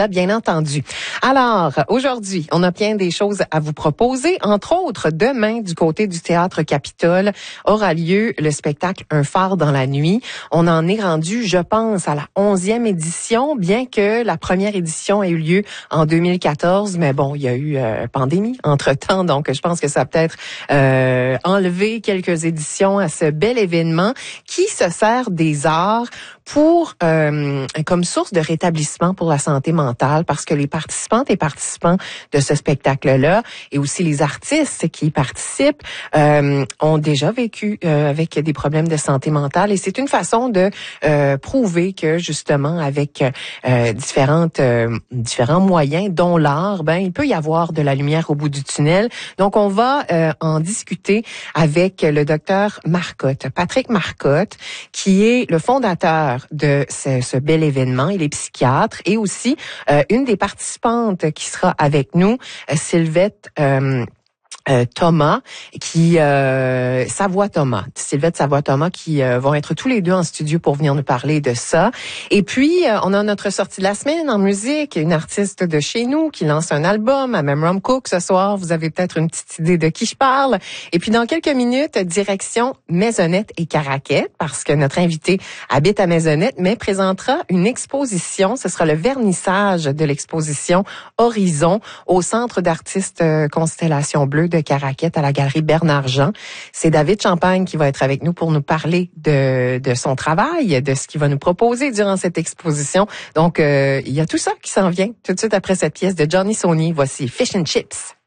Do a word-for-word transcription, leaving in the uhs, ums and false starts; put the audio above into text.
Canada, bien entendu. Alors, aujourd'hui, on a bien des choses à vous proposer. Entre autres, demain, du côté du Théâtre Capitole, aura lieu le spectacle Un phare dans la nuit. On en est rendu, je pense, à la onzième édition, bien que la première édition ait eu lieu en deux mille quatorze. Mais bon, il y a eu euh, pandémie entre-temps, donc je pense que ça a peut-être euh, enlevé quelques éditions à ce bel événement qui se sert des arts pour euh, comme source de rétablissement pour la santé mentale, parce que les participantes et participants de ce spectacle-là et aussi les artistes qui y participent euh, ont déjà vécu euh, avec des problèmes de santé mentale, et c'est une façon de euh, prouver que justement avec euh, différentes euh, différents moyens, dont l'art, ben il peut y avoir de la lumière au bout du tunnel. Donc on va euh, en discuter avec le docteur Marcotte, Patrick Marcotte, qui est le fondateur de ce, ce bel événement. Il est psychiatre et aussi euh, une des participantes qui sera avec nous, Sylvette euh, Euh, Thomas, qui euh, Savoie Thomas, Sylvette Savoie Thomas, qui euh, vont être tous les deux en studio pour venir nous parler de ça. Et puis euh, on a notre sortie de la semaine en musique, une artiste de chez nous qui lance un album à Memram Cook ce soir. Vous avez peut-être une petite idée de qui je parle. Et puis dans quelques minutes, direction Maisonnette et Caraquette, parce que notre invité habite à Maisonnette, mais présentera une exposition. Ce sera le vernissage de l'exposition Horizon au Centre d'artistes euh, Constellation Bleue de Caraquette à la galerie Bernard-Jean. C'est David Champagne qui va être avec nous pour nous parler de, de son travail, de ce qu'il va nous proposer durant cette exposition. Donc, euh, il y a tout ça qui s'en vient tout de suite après cette pièce de Johnny Saunier. Voici Fish and Chips.